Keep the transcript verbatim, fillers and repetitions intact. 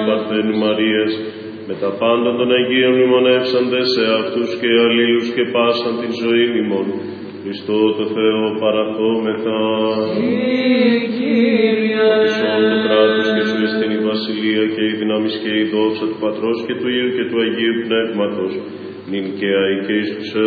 Παρθένου Μαρίας, με τα πάντα των Αγίων μνημονεύσαντες σε αυτούς και αλλήλους και πάσαν την ζωή ημών. Χριστό το Θεό παραθόμεθα. Ίσον το κράτος και σου εστίν η βασιλεία και η δύναμις και η δόξα του Πατρός και του Υιού και του Αγίου Πνεύματος, νυν και αεί και εις τους